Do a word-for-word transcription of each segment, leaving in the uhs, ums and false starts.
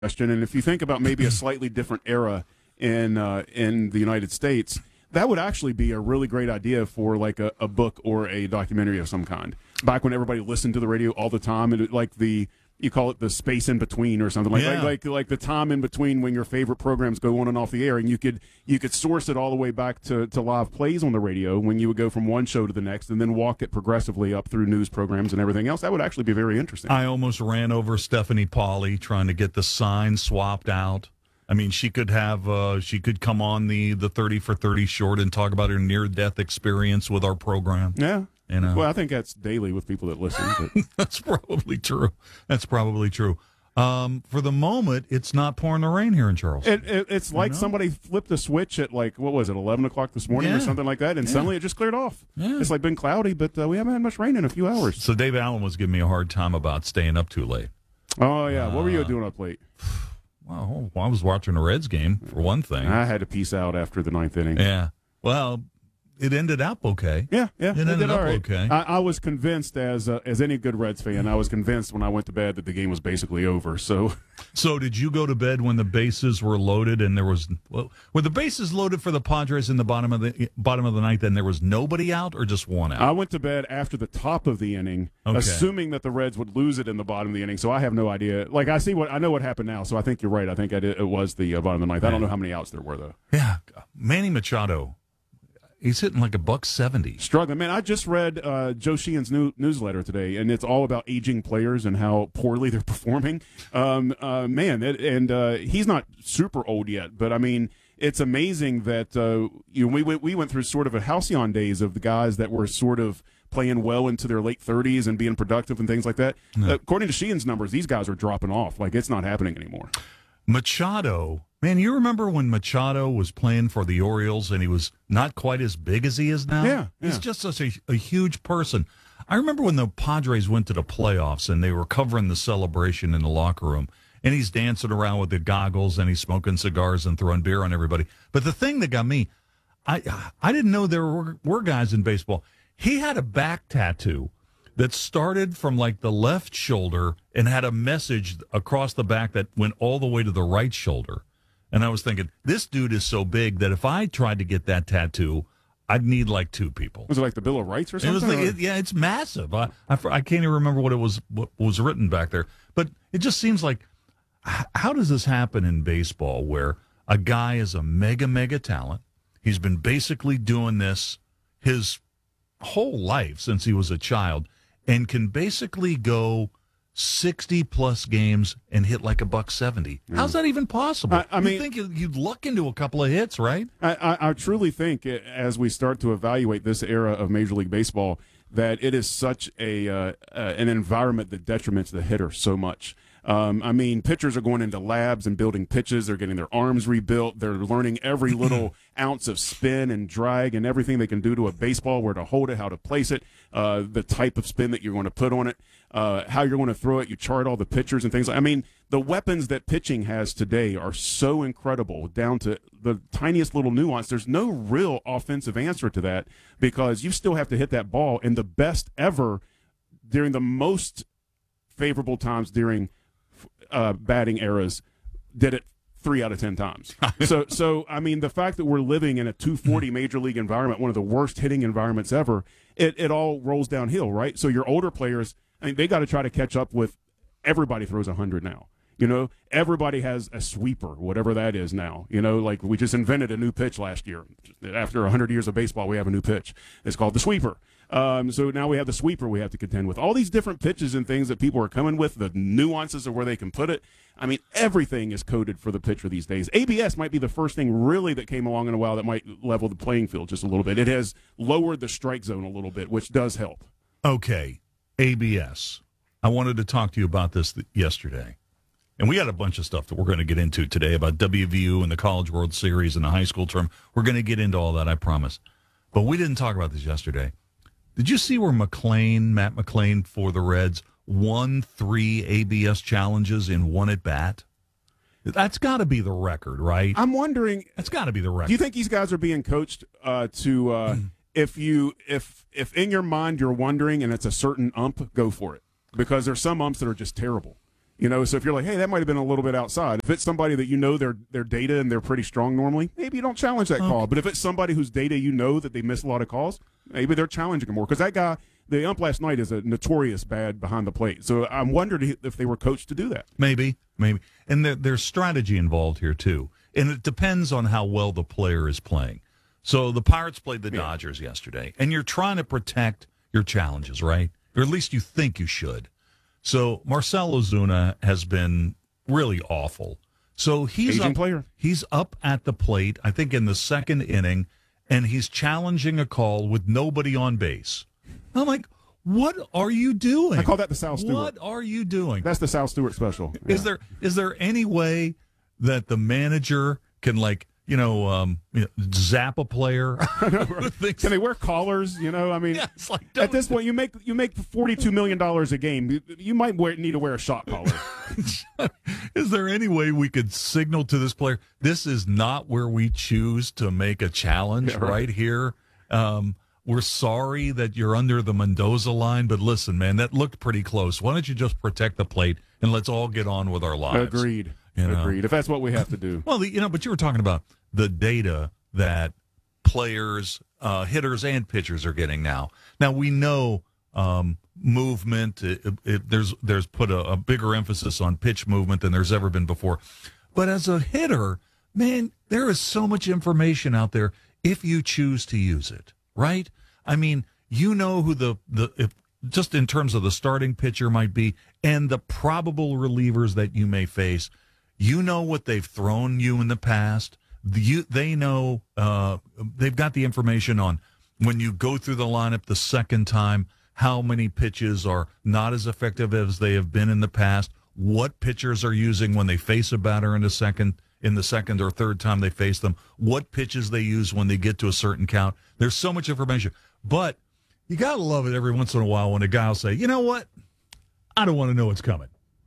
question. And if you think about maybe a slightly different era in uh, in the United States, that would actually be a really great idea for like a, a book or a documentary of some kind. Back when everybody listened to the radio all the time, and it, like the you call it the space in between or something like, yeah. like like like the time in between when your favorite programs go on and off the air, and you could you could source it all the way back to, to live plays on the radio when you would go from one show to the next, and then walk it progressively up through news programs and everything else. That would actually be very interesting. I almost ran over Stephanie Pauly trying to get the sign swapped out. I mean, she could have uh, she could come on the the thirty for thirty short and talk about her near death experience with our program. Yeah. You know? Well, I think that's daily with people that listen. But. That's probably true. That's probably true. Um, for the moment, it's not pouring the rain here in Charleston. It, it, it's like somebody flipped a switch at, like, what was it, eleven o'clock this morning yeah. or something like that, and yeah. suddenly it just cleared off. Yeah. It's like been cloudy, but uh, we haven't had much rain in a few hours. So Dave Allen was giving me a hard time about staying up too late. Oh, yeah. Uh, what were you doing up late? Well, I was watching a Reds game, for one thing. I had to peace out after the ninth inning. Yeah. Well, it ended up okay. Yeah, yeah. It ended did up all right. okay. I, I was convinced, as uh, as any good Reds fan, I was convinced when I went to bed that the game was basically over. So, so did you go to bed when the bases were loaded and there was well, were the bases loaded for the Padres in the bottom of the bottom of the ninth and there was nobody out or just one out? I went to bed after the top of the inning, okay. assuming that the Reds would lose it in the bottom of the inning. So I have no idea. Like I see what I know what happened now. So I think you're right. I think I did, it was the uh, bottom of the ninth. I don't know how many outs there were though. Yeah, Manny Machado. He's hitting like a buck seventy. Struggling, man. I just read uh, Joe Sheehan's new newsletter today, and it's all about aging players and how poorly they're performing. Um, uh, man, it, and uh, he's not super old yet, but I mean, it's amazing that uh, you know, we we went through sort of a halcyon days of the guys that were sort of playing well into their late thirties and being productive and things like that. No. Uh, according to Sheehan's numbers, these guys are dropping off. Like it's not happening anymore. Machado. Man, you remember when Machado was playing for the Orioles and he was not quite as big as he is now? Yeah. He's yeah. just such a, a huge person. I remember when the Padres went to the playoffs and they were covering the celebration in the locker room, and he's dancing around with the goggles and he's smoking cigars and throwing beer on everybody. But the thing that got me, I I didn't know there were, were guys in baseball. He had a back tattoo that started from like the left shoulder and had a message across the back that went all the way to the right shoulder. And I was thinking, this dude is so big that if I tried to get that tattoo, I'd need like two people. Was it like the Bill of Rights or something? It was like, it, yeah, it's massive. I, I I can't even remember what it was what was written back there. But it just seems like, how does this happen in baseball where a guy is a mega, mega talent? He's been basically doing this his whole life since he was a child and can basically go sixty plus games and hit like a buck seventy. Mm. How's that even possible? I, I mean, you think you'd luck into a couple of hits, right? I, I, I truly think, as we start to evaluate this era of Major League Baseball, that it is such a uh, uh, an environment that detriments the hitter so much. Um, I mean, pitchers are going into labs and building pitches. They're getting their arms rebuilt. They're learning every little ounce of spin and drag and everything they can do to a baseball, where to hold it, how to place it, uh, the type of spin that you're going to put on it, uh, how you're going to throw it. You chart all the pitchers and things. I mean, the weapons that pitching has today are so incredible, down to the tiniest little nuance. There's no real offensive answer to that, because you still have to hit that ball. And the best ever during the most favorable times during Uh, batting eras did it three out of ten times. so, so I mean, the fact that we're living in a two forty major league environment, one of the worst hitting environments ever, it, it all rolls downhill, right? So your older players, I mean, they got to try to catch up with everybody throws one hundred now. You know, everybody has a sweeper, whatever that is now. You know, like we just invented a new pitch last year. After one hundred years of baseball, we have a new pitch. It's called the sweeper. Um, so now we have the sweeper we have to contend with. All these different pitches and things that people are coming with, the nuances of where they can put it. I mean, everything is coded for the pitcher these days. A B S might be the first thing really that came along in a while that might level the playing field just a little bit. It has lowered the strike zone a little bit, which does help. Okay, A B S. I wanted to talk to you about this th- yesterday. And we got a bunch of stuff that we're going to get into today about W V U and the College World Series and the high school term. We're going to get into all that, I promise. But we didn't talk about this yesterday. Did you see where McLean, Matt McLean for the Reds, won three A B S challenges in one at bat? That's got to be the record, right? I'm wondering. That's got to be the record. Do you think these guys are being coached uh, to uh, if you if if in your mind you're wondering and it's a certain ump, go for it, because there's some umps that are just terrible. You know, so if you're like, hey, that might have been a little bit outside. If it's somebody that you know their their data and they're pretty strong normally, maybe you don't challenge that okay. call. But if it's somebody whose data you know that they miss a lot of calls, maybe they're challenging them more. Because that guy, the ump last night is a notorious bad behind the plate. So I'm wondering if they were coached to do that. Maybe, maybe. And there, there's strategy involved here, too. And it depends on how well the player is playing. So the Pirates played the yeah. Dodgers yesterday, and you're trying to protect your challenges, right? Or at least you think you should. So Marcell Ozuna has been really awful. So he's Aging up, player. he's up at the plate, I think in the second inning, and he's challenging a call with nobody on base. I'm like, what are you doing? I call that the Sal Stewart. What are you doing? That's the Sal Stewart special. Yeah. Is there is there any way that the manager can, like, you know, um, you know, zap a player? Know, right? Can they wear collars? You know, I mean, yeah, it's like, at this point, you make you make forty-two million dollars a game. You, you might wear, need to wear a shot collar. Is there any way we could signal to this player, this is not where we choose to make a challenge, yeah, right. right here? Um, we're sorry that you're under the Mendoza line, but listen, man, that looked pretty close. Why don't you just protect the plate and let's all get on with our lives? Agreed. You know? Agreed. If that's what we have to do. Well, the, you know, but you were talking about the data that players, uh, hitters, and pitchers are getting now. Now we know um, movement. It, it, there's there's put a, a bigger emphasis on pitch movement than there's ever been before. But as a hitter, man, there is so much information out there if you choose to use it. Right? I mean, you know who the the if, just in terms of the starting pitcher might be, and the probable relievers that you may face. You know what they've thrown you in the past. You, they know, uh, they've got the information on when you go through the lineup the second time, how many pitches are not as effective as they have been in the past, what pitchers are using when they face a batter in the second, in the second or third time they face them, what pitches they use when they get to a certain count. There's so much information. But you got to love it every once in a while when a guy will say, you know what? I don't want to know what's coming.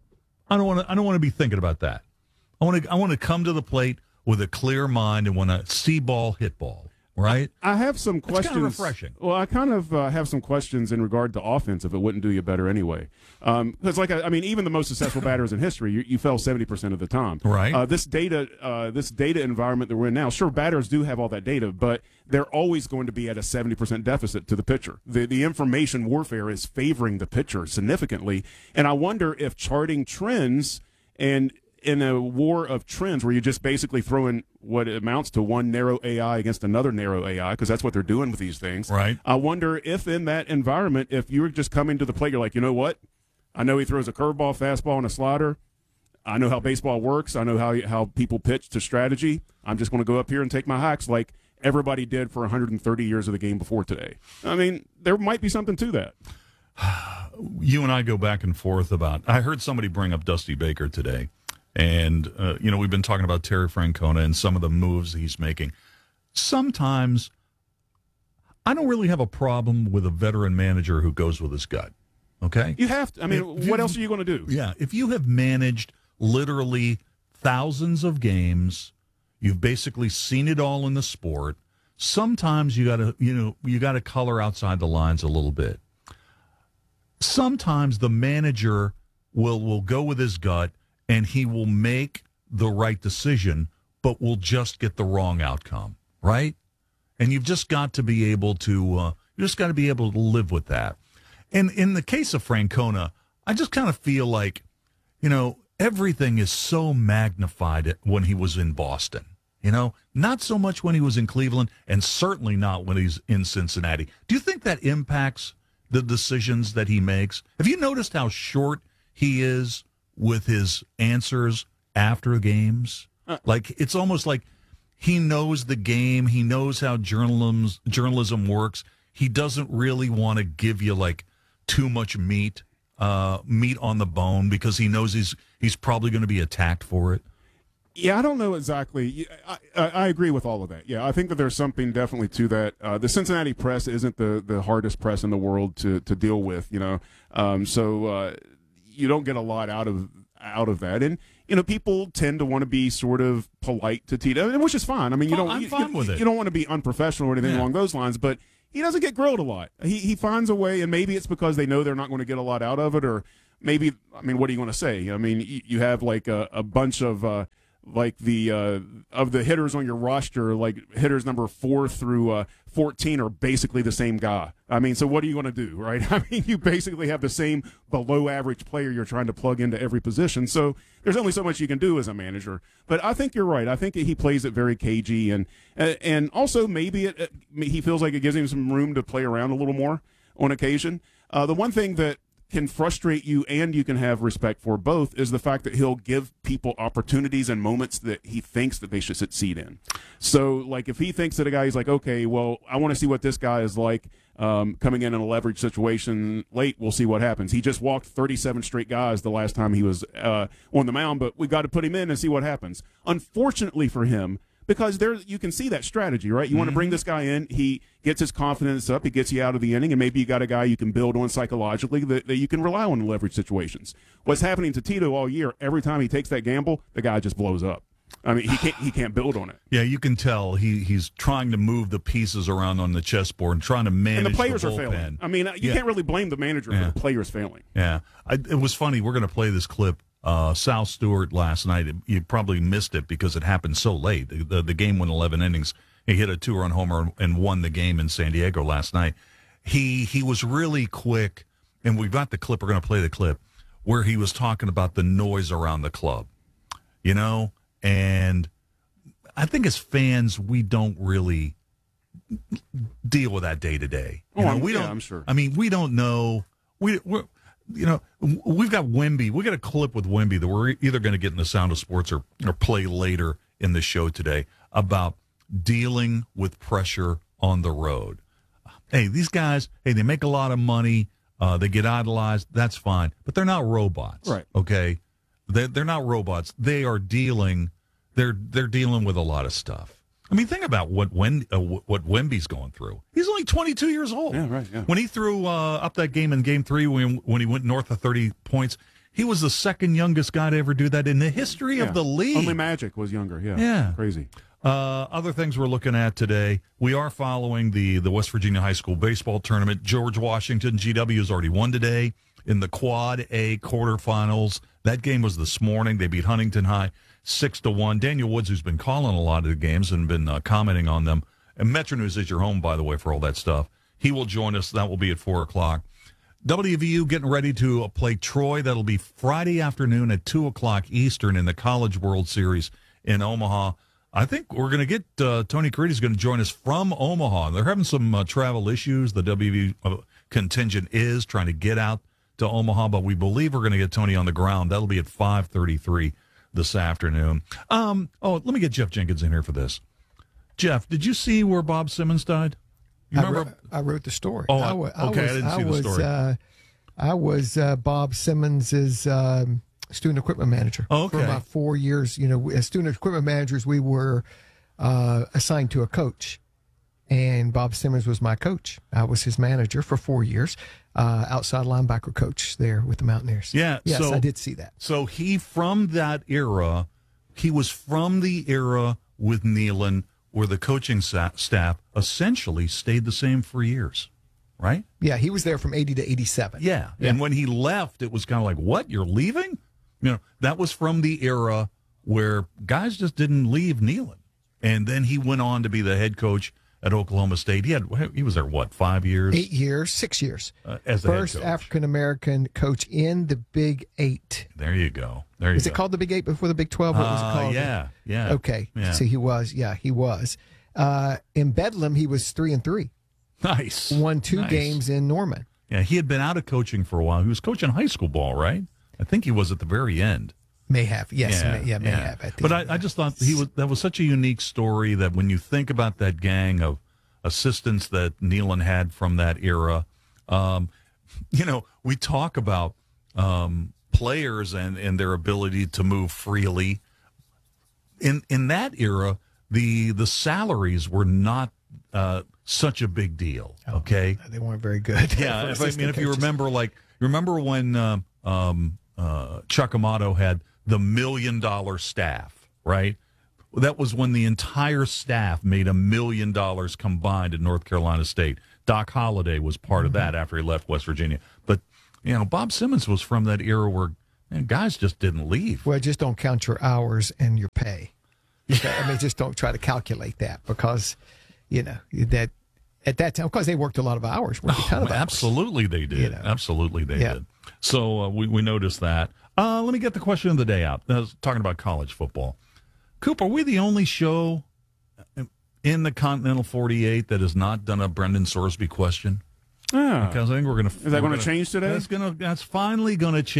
I don't want to, I don't want to be thinking about that. I want to I want to come to the plate with a clear mind and want to see ball, hit ball, right? I have some questions. It's kind of refreshing. Well, I kind of uh, have some questions in regard to offense if it wouldn't do you better anyway. Because, um, like, I, I mean, even the most successful batters in history, you, you fell seventy percent of the time. Right. Uh, this data uh, this data environment that we're in now, sure, batters do have all that data, but they're always going to be at a seventy percent deficit to the pitcher. The, the information warfare is favoring the pitcher significantly. And I wonder if charting trends and – in a war of trends where you just basically throw in what amounts to one narrow A I against another narrow A I, because that's what they're doing with these things. Right. I wonder if in that environment, if you were just coming to the plate, you're like, you know what? I know he throws a curveball, fastball, and a slider. I know how baseball works. I know how how people pitch to strategy. I'm just going to go up here and take my hacks like everybody did for one hundred thirty years of the game before today. I mean, there might be something to that. You and I go back and forth about, I heard somebody bring up Dusty Baker today. And, uh, you know, we've been talking about Terry Francona and some of the moves he's making. Sometimes I don't really have a problem with a veteran manager who goes with his gut, okay? You have to. I mean, if what else are you going to do? Yeah, if you have managed literally thousands of games, you've basically seen it all in the sport, sometimes you got to, you know, you got to color outside the lines a little bit. Sometimes the manager will will go with his gut, and he will make the right decision, but will just get the wrong outcome, right? And you've just got to be able to, uh, you just got to be able to live with that. And in the case of Francona, I just kind of feel like, you know, everything is so magnified when he was in Boston, you know, not so much when he was in Cleveland, and certainly not when he's in Cincinnati. Do you think that impacts the decisions that he makes? Have you noticed how short he is with his answers after games? Uh, like, it's almost like he knows the game. He knows how journalism journalism works. He doesn't really want to give you, like, too much meat, uh, meat on the bone, because he knows he's he's probably going to be attacked for it. Yeah, I don't know exactly. I, I, I agree with all of that. Yeah, I think that there's something definitely to that. Uh, the Cincinnati press isn't the, the hardest press in the world to, to deal with, you know. Um, so uh, you don't get a lot out of out of that. And, you know, people tend to want to be sort of polite to Tito, which is fine. I mean, you well, don't I'm you, fine you, with it. You don't want to be unprofessional or anything yeah. along those lines, but he doesn't get grilled a lot. He he finds a way, and maybe it's because they know they're not going to get a lot out of it, or maybe, I mean, what are you going to say? I mean, you, you have like a, a bunch of uh, like the uh, of the hitters on your roster, like hitters number four through uh, fourteen are basically the same guy. I mean, so what are you going to do, right? I mean, you basically have the same below average player you're trying to plug into every position. So there's only so much you can do as a manager. But I think you're right. I think he plays it very cagey, and and also maybe it, he feels like it gives him some room to play around a little more on occasion. Uh, the one thing that can frustrate you and you can have respect for both is the fact that he'll give people opportunities and moments that he thinks that they should succeed in. So, like, if he thinks that a guy is like, okay, well, I want to see what this guy is like um, coming in in a leverage situation late, we'll see what happens. He just walked thirty-seven straight guys the last time he was uh, on the mound, but we got to put him in and see what happens. Unfortunately for him, because there you can see that strategy, right? You mm-hmm. want to bring this guy in, he gets his confidence up, he gets you out of the inning, and maybe you got a guy you can build on psychologically that, that you can rely on in leverage situations. What's happening to Tito all year, every time he takes that gamble, the guy just blows up. I mean, he can't he can't build on it. Yeah, you can tell he he's trying to move the pieces around on the chessboard and trying to manage. And the players the are failing. I mean, you yeah. can't really blame the manager yeah. for the players failing. Yeah, I, it was funny. We're going to play this clip. Uh, Sal Stewart last night, you probably missed it because it happened so late. The, the, the game went eleven innings. He hit a two-run homer and won the game in San Diego last night. He he was really quick, and we've got the clip. We're going to play the clip where he was talking about the noise around the club, you know. And I think as fans, we don't really deal with that day to day. Oh, know, I'm, we yeah, don't. I'm sure. I mean, we don't know. We we're. You know, we've got Wemby. We got a clip with Wemby that we're either going to get in the Sound of Sports or, or play later in the show today about dealing with pressure on the road. Hey, these guys, hey, they make a lot of money. Uh, they get idolized. That's fine. But they're not robots. Right. Okay? They're, they're not robots. They are dealing, they're, they're dealing with a lot of stuff. I mean, think about what when uh, what Wemby's going through. He's only twenty-two years old. Yeah, right. Yeah. When he threw uh, up that game in Game Three, when when he went north of thirty points, he was the second youngest guy to ever do that in the history yeah. of the league. Only Magic was younger. Yeah. Yeah. Crazy. Uh, other things we're looking at today, we are following the the West Virginia High School baseball tournament. George Washington G W has already won today in the Quad A quarterfinals. That game was this morning. They beat Huntington High six to one. Daniel Woods, who's been calling a lot of the games and been uh, commenting on them, and Metro News is your home, by the way, for all that stuff. He will join us. That will be at four o'clock. W V U getting ready to play Troy. That'll be Friday afternoon at two o'clock Eastern in the College World Series in Omaha. I think we're going to get uh, Tony Caridi is going to join us from Omaha. They're having some uh, travel issues. The W V U uh, contingent is trying to get out to Omaha, but we believe we're going to get Tony on the ground. That'll be at five thirty-three this afternoon. Um, oh, let me get Jeff Jenkins in here for this. Jeff, did you see where Bob Simmons died? You remember? I, wrote, I wrote the story. Oh, I, was, okay. I, was, didn't see I the was, story. Uh, I was uh, Bob Simmons's um, student equipment manager oh, okay. for about four years. You know, as student equipment managers, we were uh, assigned to a coach, and Bob Simmons was my coach. I was his manager for four years, uh, outside linebacker coach there with the Mountaineers. Yeah, yes, so, I did see that. So he, from that era, he was from the era with Neyland where the coaching sa- staff essentially stayed the same for years, right? Yeah, he was there from eighty to eighty-seven. Yeah, yeah. And when he left, it was kind of like, what, you're leaving? You know, that was from the era where guys just didn't leave Neyland. And then he went on to be the head coach at Oklahoma State. He had he was there, what, five years? Eight years, six years. Uh, as the First head coach. African-American coach in the Big Eight. There you go. There you Is go. it called the Big Eight before the Big twelve? What was it Uh, called? yeah, yeah. Okay. Yeah. So he was, yeah, he was. Uh, in Bedlam, he was three and three. Nice. Won two Nice. games in Norman. Yeah, he had been out of coaching for a while. He was coaching high school ball, right? I think he was at the very end. May have, yes, Yeah, may, yeah, may yeah. have. At the But end. I, I just thought he was that was such a unique story that when you think about that gang of assistants that Neyland had from that era, um, you know, we talk about um, players and, and their ability to move freely. In in that era, the the salaries were not uh, such a big deal. Okay, oh, they weren't very good. yeah, for if, I mean, assistant if you coaches. remember, like, remember when um, um, uh, Chuck Amato had the million dollar staff, right? That was when the entire staff made a million dollars combined at North Carolina State. Doc Holliday was part mm-hmm. of that after he left West Virginia. But you know, Bob Simmons was from that era where man, guys just didn't leave. Well, just don't count your hours and your pay. I mean, just don't try to calculate that because, you know, that at that time, because they worked a lot of hours, worked a ton Oh, of hours. absolutely they did. You know. Absolutely they Yeah. did. So uh, we, we noticed that. Uh, let me get the question of the day out. I was talking about college football. Cooper, are we the only show in the Continental forty-eight that has not done a Brendan Sorsby question? Ah. Because I think we're going to. Is that going to change today? That's going to. That's finally going to change.